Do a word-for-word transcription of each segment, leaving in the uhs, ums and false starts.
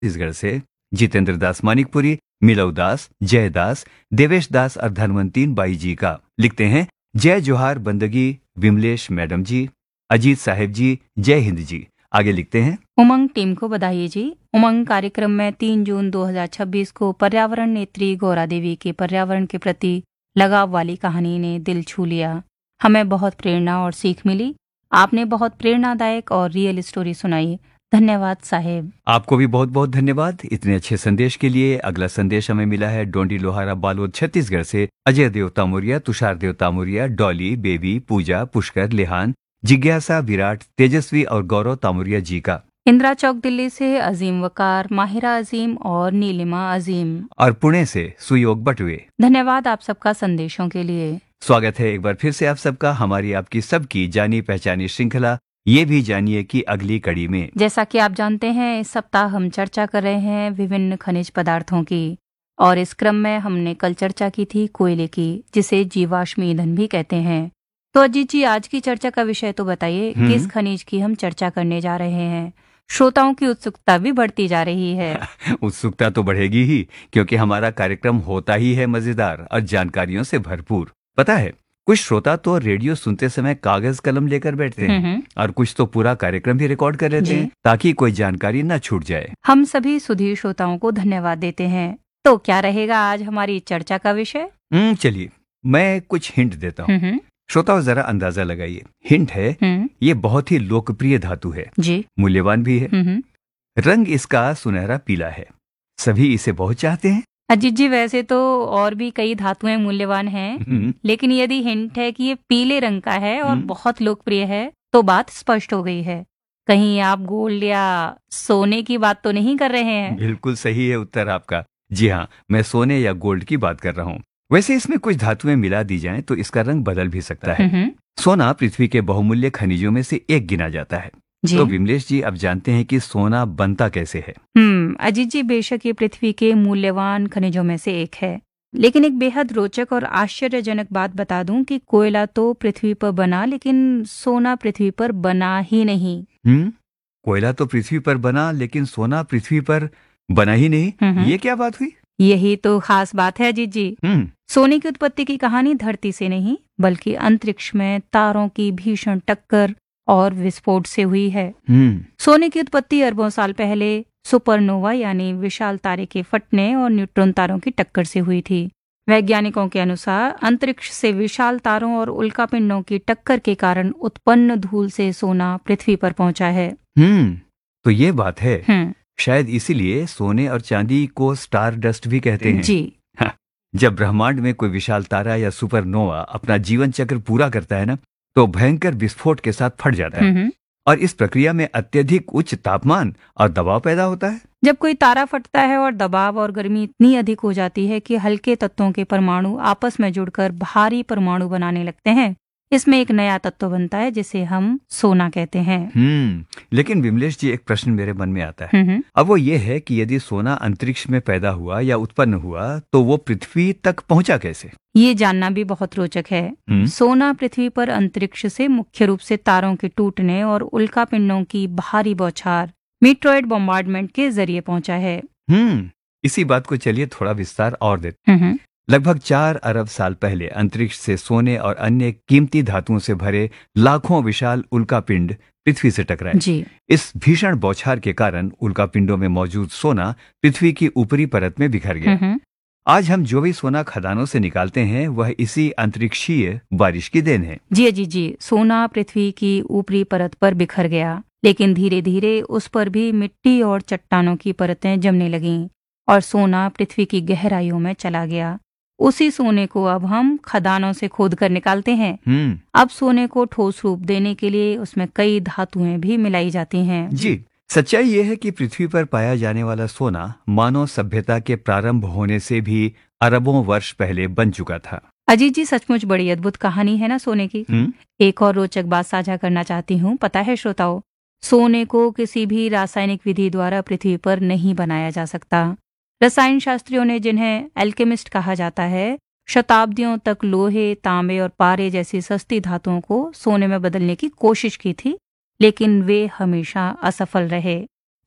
छत्तीसगढ़ से जितेंद्र दास मानिकपुरी, मिलव दास, जय दास, देवेश दास और धनवंतीन बाई जी का। लिखते हैं जय जोहार बंदगी विमलेश मैडम जी, अजीत साहेब जी, जय हिंद जी। आगे लिखते हैं उमंग टीम को बधाई जी। उमंग कार्यक्रम में तीन जून दो हज़ार छब्बीस को पर्यावरण नेत्री गौरा देवी के पर्यावरण के प्रति लगाव वाली कहानी ने दिल छू लिया। हमें बहुत प्रेरणा और सीख मिली। आपने बहुत प्रेरणादायक और रियल स्टोरी सुनाई। धन्यवाद साहेब। आपको भी बहुत बहुत धन्यवाद इतने अच्छे संदेश के लिए। अगला संदेश हमें मिला है डोंडी लोहारा बालोद छत्तीसगढ़ से अजय देव तामुरिया, तुषार देव तामुरिया, डॉली, बेबी, पूजा, पुष्कर, लिहान, जिज्ञासा, विराट, तेजस्वी और गौरव तामुरिया जी का। इंदिरा चौक दिल्ली से अजीम वकार, माहिरा अजीम और नीलिमा अजीम। और पुणे से सुयोग बटवे। धन्यवाद आप सबका संदेशों के लिए। स्वागत है एक बार फिर से आप सबका हमारी आपकी सबकी जानी पहचानी श्रृंखला ये भी जानिए कि अगली कड़ी में। जैसा कि आप जानते हैं इस सप्ताह हम चर्चा कर रहे हैं विभिन्न खनिज पदार्थों की, और इस क्रम में हमने कल चर्चा की थी कोयले की, जिसे जीवाश्म ईंधन भी कहते हैं। तो अजीत जी आज की चर्चा का विषय तो बताइए, किस खनिज की हम चर्चा करने जा रहे हैं? श्रोताओं की उत्सुकता भी बढ़ती जा रही है। उत्सुकता तो बढ़ेगी ही, क्योंकि हमारा कार्यक्रम होता ही है मजेदार और जानकारियों से भरपूर। पता है कुछ श्रोता तो रेडियो सुनते समय कागज कलम लेकर बैठते हैं और कुछ तो पूरा कार्यक्रम भी रिकॉर्ड कर लेते हैं ताकि कोई जानकारी न छूट जाए। हम सभी सुधीर श्रोताओं को धन्यवाद देते हैं। तो क्या रहेगा आज हमारी चर्चा का विषय? हम्म चलिए मैं कुछ हिंट देता हूँ, श्रोताओं जरा अंदाजा लगाइए। हिंट है ये बहुत ही लोकप्रिय धातु है जी, मूल्यवान भी है। रंग इसका सुनहरा पीला है, सभी इसे बहुत चाहते हैं। अजीत जी वैसे तो और भी कई धातुएं मूल्यवान हैं, लेकिन यदि हिंट है कि ये पीले रंग का है और बहुत लोकप्रिय है तो बात स्पष्ट हो गई है। कहीं आप गोल्ड या सोने की बात तो नहीं कर रहे हैं? बिल्कुल सही है उत्तर आपका। जी हाँ, मैं सोने या गोल्ड की बात कर रहा हूँ। वैसे इसमें कुछ धातुएं मिला दी जाएं तो इसका रंग बदल भी सकता है। सोना पृथ्वी के बहुमूल्य खनिजों में से एक गिना जाता है। तो विमलेश जी अब जानते हैं कि सोना बनता कैसे है? हम्म अजीत जी बेशक ये पृथ्वी के मूल्यवान खनिजों में से एक है, लेकिन एक बेहद रोचक और आश्चर्यजनक बात बता दूं कि कोयला तो पृथ्वी पर बना, लेकिन सोना पृथ्वी पर बना ही नहीं। हम्म कोयला तो पृथ्वी पर बना लेकिन सोना पृथ्वी पर बना ही नहीं, ये क्या बात हुई? यही तो खास बात है अजीत जी। सोने की उत्पत्ति की कहानी धरती से नहीं बल्कि अंतरिक्ष में तारों की भीषण टक्कर और विस्फोट से हुई है। सोने की उत्पत्ति अरबों साल पहले सुपरनोवा यानी विशाल तारे के फटने और न्यूट्रॉन तारों की टक्कर से हुई थी। वैज्ञानिकों के अनुसार अंतरिक्ष से विशाल तारों और उल्कापिंडों की टक्कर के कारण उत्पन्न धूल से सोना पृथ्वी पर पहुंचा है। हम्म तो ये बात है, शायद इसीलिए सोने और चांदी को स्टार डस्ट भी कहते हैं। जी हाँ, जब ब्रह्मांड में कोई विशाल तारा या सुपरनोवा अपना जीवन चक्र पूरा करता है ना, तो भयंकर विस्फोट के साथ फट जाता है और इस प्रक्रिया में अत्यधिक उच्च तापमान और दबाव पैदा होता है। जब कोई तारा फटता है और दबाव और गर्मी इतनी अधिक हो जाती है कि हल्के तत्वों के परमाणु आपस में जुड़कर भारी परमाणु बनाने लगते हैं, इसमें एक नया तत्व बनता है जिसे हम सोना कहते हैं। हम्म लेकिन विमलेश जी एक प्रश्न मेरे मन में आता है, अब वो ये है कि यदि सोना अंतरिक्ष में पैदा हुआ या उत्पन्न हुआ तो वो पृथ्वी तक पहुंचा कैसे? ये जानना भी बहुत रोचक है। सोना पृथ्वी पर अंतरिक्ष से मुख्य रूप से तारों के टूटने और उल्कापिंडों की भारी बौछार मीटरॉइड बॉम्बार्डमेंट के जरिए पहुंचा है। हम्म इसी बात को चलिए थोड़ा विस्तार और देते हैं। लगभग चार अरब साल पहले अंतरिक्ष से सोने और अन्य कीमती धातुओं से भरे लाखों विशाल उल्कापिंड पृथ्वी से टकराए। जी। इस भीषण बौछार के कारण उल्कापिंडों में मौजूद सोना पृथ्वी की ऊपरी परत में बिखर गया। आज हम जो भी सोना खदानों से निकालते हैं वह इसी अंतरिक्षीय बारिश की देन है। जी जी जी सोना पृथ्वी की ऊपरी परत पर बिखर गया, लेकिन धीरे धीरे उस पर भी मिट्टी और चट्टानों की परतें जमने लगीं और सोना पृथ्वी की गहराइयों में चला गया। उसी सोने को अब हम खदानों से खोद कर निकालते हैं। अब सोने को ठोस रूप देने के लिए उसमें कई धातुएं भी मिलाई जाती हैं। जी, सच्चाई ये है कि पृथ्वी पर पाया जाने वाला सोना मानव सभ्यता के प्रारंभ होने से भी अरबों वर्ष पहले बन चुका था। अजीत जी सचमुच बड़ी अद्भुत कहानी है ना सोने की। हुँ? एक और रोचक बात साझा करना चाहती हूँ। पता है श्रोताओं, सोने को किसी भी रासायनिक विधि द्वारा पृथ्वी पर नहीं बनाया जा सकता। रसायन शास्त्रियों ने, जिन्हें एल्केमिस्ट कहा जाता है, शताब्दियों तक लोहे, तांबे और पारे जैसी सस्ती धातुओं को सोने में बदलने की कोशिश की थी, लेकिन वे हमेशा असफल रहे,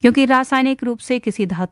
क्योंकि रासायनिक रूप से किसी धातु